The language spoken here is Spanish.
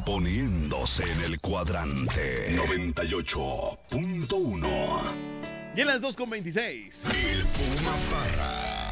poniéndose en el cuadrante 98.1. Y en las 2:26. El Puma Parra.